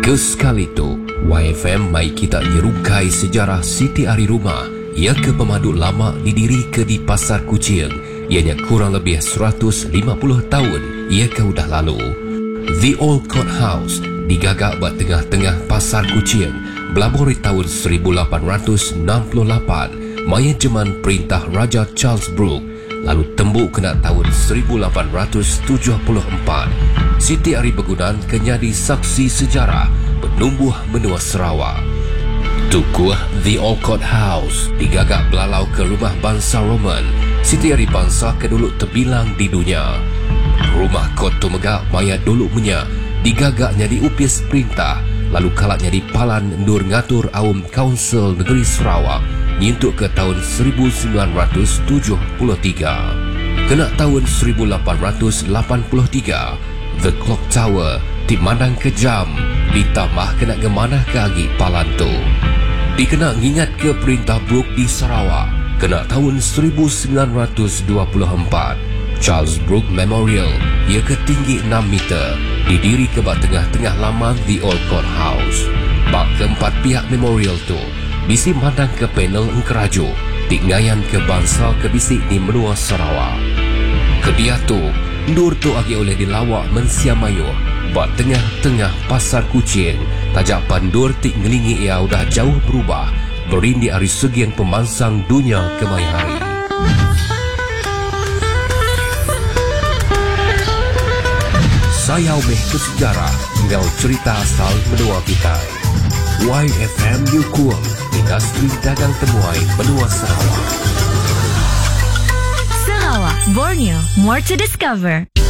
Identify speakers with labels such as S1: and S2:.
S1: Kesekali itu, YFM mai kita nyerungkai sejarah Siti Ari Rumah. Ia ke pemaduk lama didiri ke di Pasar Kuching. Ianya kurang lebih 150 tahun ia ke udah lalu. The Old Court House digagak buat tengah-tengah Pasar Kuching belabori tahun 1868 maya zaman perintah Raja Charles Brooke. Lalu tembuk kena tahun 1874. Siti Ari Begunan kenyadi saksi sejarah penumbuh benua Sarawak. Tukuh The Old Court House digagak belalau ke rumah bangsa Roman. Siti Ari bangsa kedulu terbilang di dunia. Rumah kot tu megak maya dulu punya digagaknya di upis perintah, lalu kalaknya di Palan Ndur ngatur Awam Kaunsil Negeri Sarawak nyintuk ke tahun 1973. Kena tahun 1883, The Clock Tower dimandang kejam, ditambah kena gemanah ke agi Palan tu. Dikena ngingat ke perintah Brooke di Sarawak. Kena tahun 1924, Charles Brooke Memorial, ia ketinggi 6 meter, didiri ke bak tengah-tengah laman The Old Court House. Bak keempat pihak memorial tu bisi mandang ke panel Engkerajo, tinggayan ke bangsa ke bisik di menua Sarawak. Kedia tu, Nur tu agi oleh dilawak mensiamayuh, bak tengah-tengah Pasar Kuching, tajak pandur tik ngelingi ia udah jauh berubah, berindi dari segi yang pemansang dunia kemai hari. Sayau meh ke sejarah, ngau cerita asal menua kita. YFM Yukul, industri dagang temuai benua Sarawak.
S2: Sarawak, Borneo, more to discover.